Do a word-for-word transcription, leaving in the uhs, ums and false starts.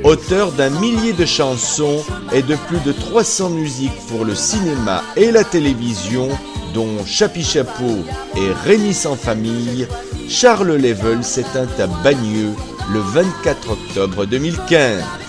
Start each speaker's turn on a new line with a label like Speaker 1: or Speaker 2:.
Speaker 1: Auteur d'un millier de chansons et de plus de trois cents musiques pour le cinéma et la télévision, dont Chapi Chapeau et Rémi sans famille, Charles Level s'éteint à Bagneux le vingt-quatre octobre deux mille quinze.